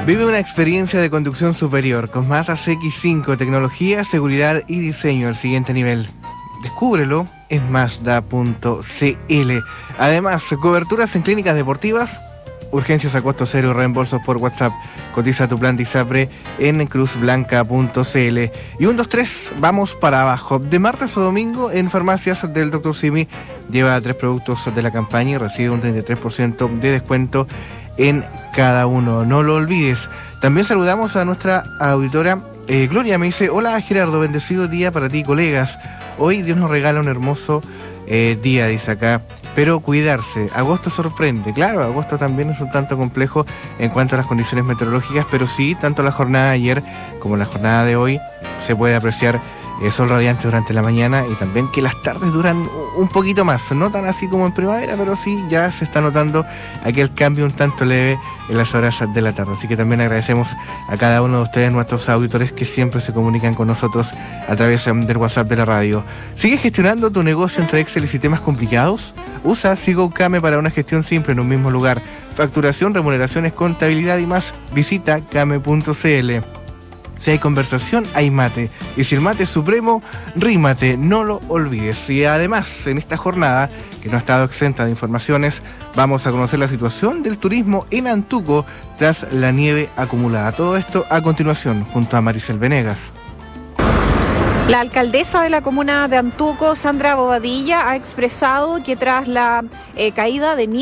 Vive una experiencia de conducción superior con Mazda CX-5, tecnología, seguridad y diseño al siguiente nivel. Descúbrelo en Mazda.cl. Además, coberturas en clínicas deportivas, urgencias a costo cero y reembolsos por WhatsApp. Cotiza tu plan de ISAPRE en cruzblanca.cl. Y 1, 2, 3, vamos para abajo. De martes a domingo en farmacias del Dr. Simi lleva 3 productos de la campaña y recibe un 33% de descuento en cada uno. No lo olvides. También saludamos a nuestra auditora Gloria. Me dice: hola Gerardo, bendecido día para ti, colegas. Hoy Dios nos regala un hermoso día, dice acá. Pero cuidarse, agosto sorprende. Claro, agosto también es un tanto complejo en cuanto a las condiciones meteorológicas, pero sí, tanto la jornada de ayer como la jornada de hoy se puede apreciar sol radiante durante la mañana y también que las tardes duran un poquito más, no tan así como en primavera, pero sí ya se está notando aquel cambio un tanto leve en las horas de la tarde. Así que también agradecemos a cada uno de ustedes, nuestros auditores, que siempre se comunican con nosotros a través del WhatsApp de la radio. ¿Sigues gestionando tu negocio entre Excel y sistemas complicados? Usa SigoCame para una gestión simple en un mismo lugar. Facturación, remuneraciones, contabilidad y más. Visita came.cl. Si hay conversación, hay mate. Y si el mate es supremo, rímate, no lo olvides. Y además, en esta jornada, que no ha estado exenta de informaciones, vamos a conocer la situación del turismo en Antuco tras la nieve acumulada. Todo esto a continuación, junto a Maricel Venegas. La alcaldesa de la comuna de Antuco, Sandra Bobadilla, ha expresado que tras la caída de nieve